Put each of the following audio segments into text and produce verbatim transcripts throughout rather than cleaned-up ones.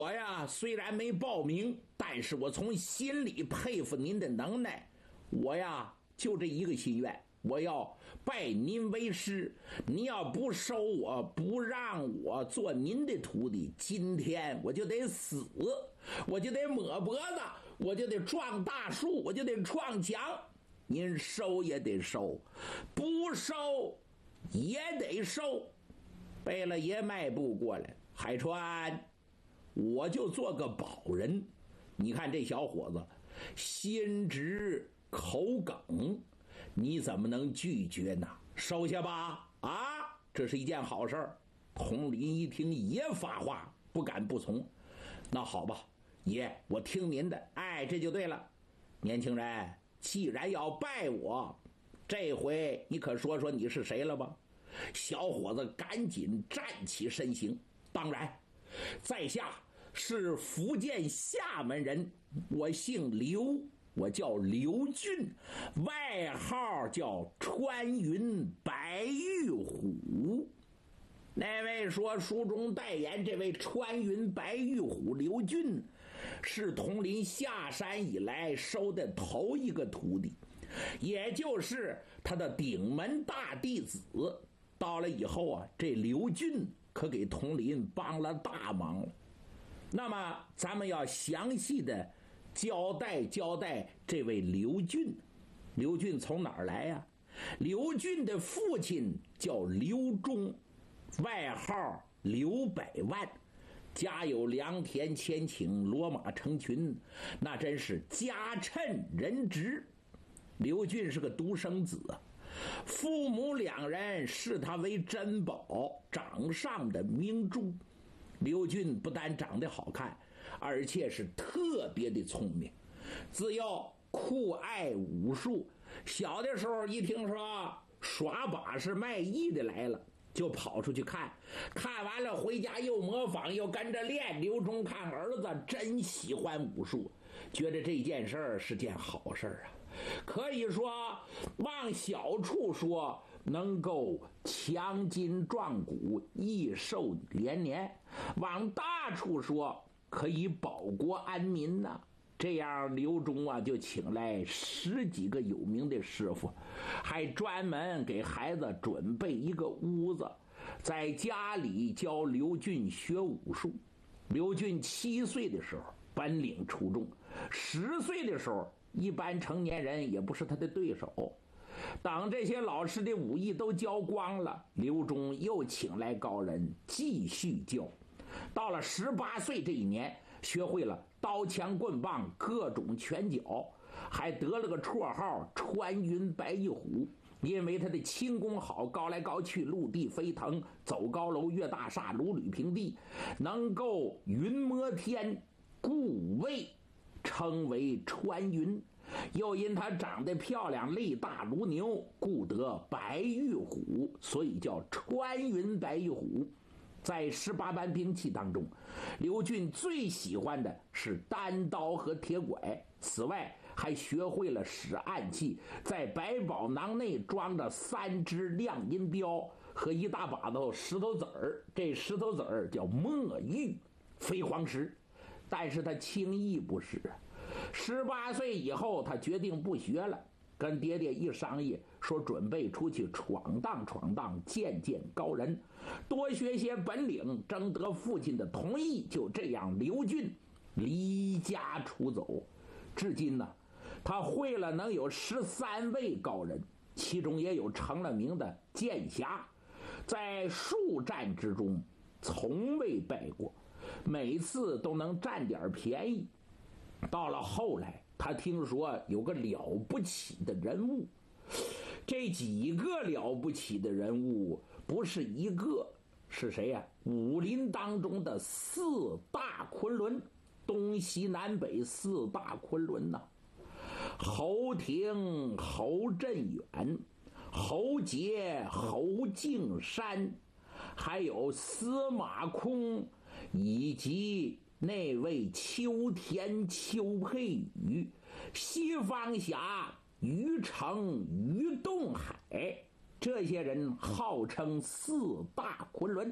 我呀，虽然没报名，但是我从心里佩服您的能耐。我呀，就这一个心愿，我要拜您为师。你要不收我，不让我做您的徒弟，今天我就得死，我就得抹脖子，我就得撞大树，我就得撞墙。您收也得收，不收也得收。贝勒爷迈步过来，海川，我就做个保人。你看这小伙子心直口梗，你怎么能拒绝呢？收下吧，啊，这是一件好事儿。统领一听爷发话，不敢不从。那好吧，爷，我听您的。哎，这就对了。年轻人，既然要拜我，这回你可说说你是谁了吧？小伙子赶紧站起身形。当然，在下是福建厦门人，我姓刘，我叫刘俊，外号叫穿云白玉虎。那位说书中代言这位穿云白玉虎刘俊，是统领下山以来收的头一个徒弟，也就是他的顶门大弟子。到了以后啊，这刘俊可给统领帮了大忙了。那么咱们要详细的交代交代这位刘俊。刘俊从哪儿来呀？刘俊的父亲叫刘忠，外号刘百万，家有良田千顷，骡马成群，那真是家趁人直。刘俊是个独生子啊，父母两人视他为珍宝，掌上的明珠。刘俊不但长得好看，而且是特别的聪明，自幼酷爱武术。小的时候一听说耍把式卖艺的来了，就跑出去看，看完了回家又模仿又跟着练。刘忠看儿子真喜欢武术，觉得这件事儿是件好事啊。可以说往小处说能够强筋壮骨，益寿连年，往大处说可以保国安民呐、啊。这样刘忠啊就请来十几个有名的师傅，还专门给孩子准备一个屋子，在家里教刘俊学武术。刘俊七岁的时候本领出众，十岁的时候一般成年人也不是他的对手。等这些老师的武艺都教光了，刘忠又请来高人继续教。到了十八岁这一年，学会了刀枪棍棒各种拳脚，还得了个绰号穿云白玉虎，因为他的轻功好，高来高去，陆地飞腾，走高楼越大厦，如履平地，能够云摸天，故谓称为穿云。又因他长得漂亮，力大如牛，故得白玉虎，所以叫穿云白玉虎。在十八般兵器当中，刘俊最喜欢的是单刀和铁拐，此外还学会了使暗器，在百宝囊内装着三只亮银镖和一大把的石头子儿，这石头子儿叫墨玉飞黄石，但是他轻易不使。十八岁以后，他决定不学了，跟爹爹一商议，说准备出去闯荡闯荡，见见高人，多学些本领，征得父亲的同意。就这样，刘俊离家出走。至今呢，他会了能有十三位高人，其中也有成了名的剑侠，在数战之中从未败过，每次都能占点便宜。到了后来，他听说有个了不起的人物，这几个了不起的人物不是一个，是谁呀、啊？武林当中的四大昆仑，东西南北四大昆仑呐、啊。侯廷、侯振远、侯杰、侯敬山，还有司马空，以及那位秋田邱佩宇、西方侠于成、于东海，这些人号称四大昆仑。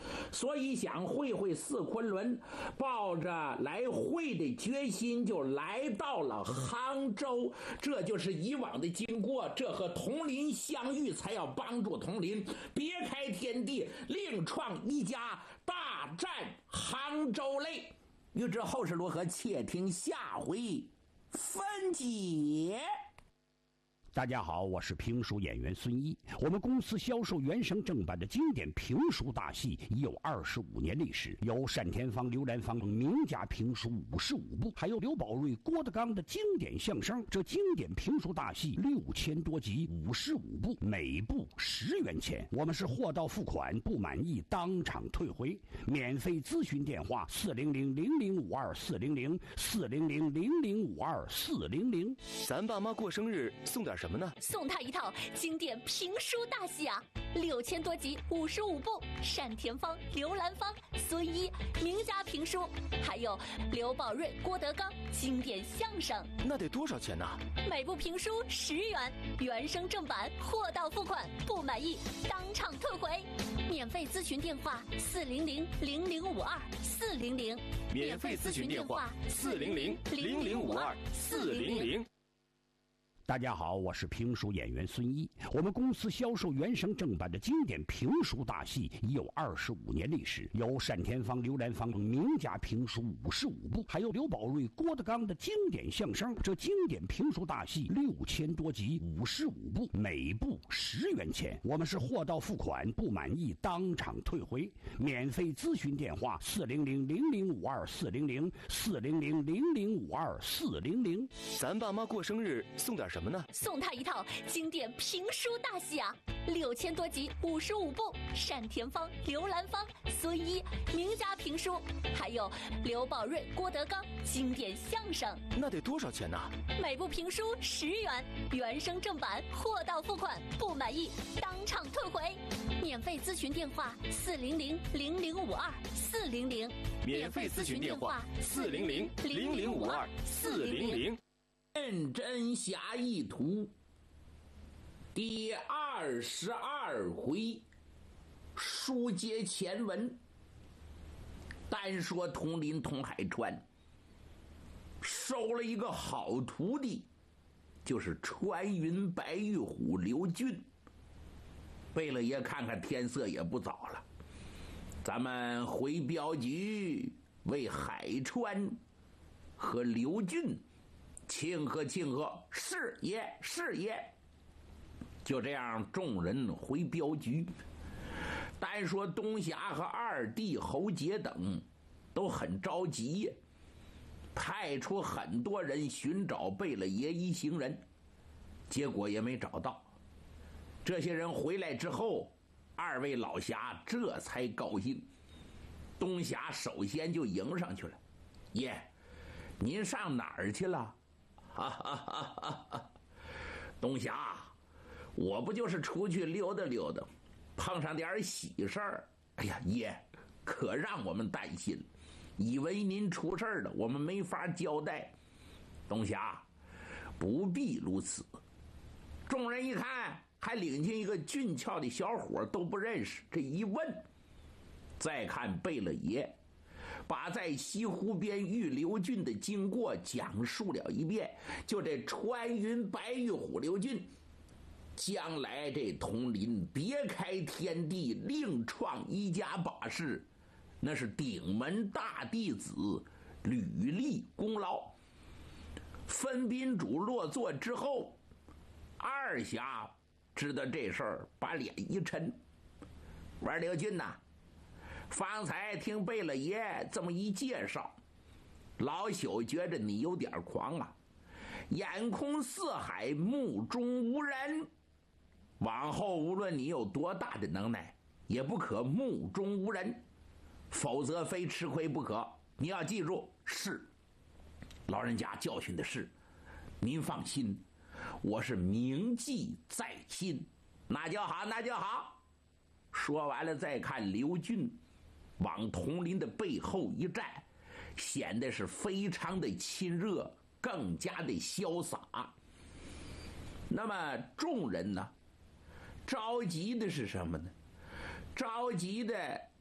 所以想会会四昆仑，抱着来会的决心，就来到了杭州。这就是以往的经过，这和佟林相遇，才要帮助佟林别开天地，另创一家，大战杭州嘞。欲知后事如何，且听下回分解。 大家好，我是评书演员孙一。我们公司销售原声正版的经典评书大戏已有二十五年历史，有单田芳、刘兰芳名家评书五十五部，还有刘宝瑞、郭德纲的经典相声。这经典评书大戏六千多集，五十五部，每部十元钱。我们是货到付款，不满意当场退回。免费咨询电话：四零零零零五二四零零四零零零零五二四零零。 咱爸妈过生日送点什么呢？ 送他一套经典评书大戏啊，六千多集，五十五部，单田芳、刘兰芳、孙一名家评书，还有刘宝瑞、郭德纲经典相声。 那得多少钱呢？ 每部评书十元，原声正版，货到付款，不满意当场退回。免费咨询电话：四零零零零五二四零零。 免费咨询电话：四零零零零五二四零零。 大家好，我是评书演员孙一。我们公司销售原声正版的经典评书大戏已有二十五年历史，有单田芳、刘兰芳名家评书五十五部，还有刘宝瑞、郭德纲的经典相声。这经典评书大戏六千多集，五十五部，每部十元钱。我们是货到付款，不满意当场退回。免费咨询电话：四零零零零五二四零零四零零零零五二四零零。 咱爸妈过生日送点什么呢？ 送他一套经典评书大戏啊，六千多集，五十五部，单田芳、刘兰芳、孙一名家评书，还有刘宝瑞、郭德纲经典相声。 那得多少钱呢？ 每部评书十元，原声正版，货到付款，不满意当场退回。免费咨询电话：四零零零零五二四零零。 免费咨询电话：四零零零零五二四零零。 认真侠义图第二十二回，书接前文。单说佟林佟海川收了一个好徒弟，就是穿云白玉虎刘俊。贝勒爷看看天色也不早了，咱们回镖局为海川和刘俊庆贺庆贺。是爷，是爷。就这样，众人回镖局。单说东霞和二弟侯杰等都很着急，派出很多人寻找贝勒爷一行人，结果也没找到。这些人回来之后，二位老侠这才高兴。东霞首先就迎上去了：“爷，您上哪儿去了？”哈哈哈哈哈！东霞，我不就是出去溜达溜达，碰上点喜事儿。哎呀，爷，可让我们担心，以为您出事了，我们没法交代。东霞，不必如此。众人一看，还领进一个俊俏的小伙，都不认识。这一问，再看贝勒爷把在西湖边遇刘俊的经过讲述了一遍。就这穿云白玉虎刘俊，将来这佟林别开天地，另创一家把式，那是顶门大弟子，屡立功劳。分宾主落座之后，二侠知道这事儿，把脸一沉：“玩刘俊呐、啊，方才听贝勒爷这么一介绍，老朽觉着你有点狂啊，眼空四海，目中无人。往后无论你有多大的能耐，也不可目中无人，否则非吃亏不可。你要记住。”“是，老人家教训的是。您放心，我是铭记在心。”“那就好，那就好。”说完了，再看刘俊往佟林的背后一站，显得是非常的亲热，更加的潇洒。那么众人呢，着急的是什么呢？着急的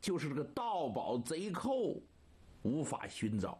就是这个盗宝贼寇无法寻找。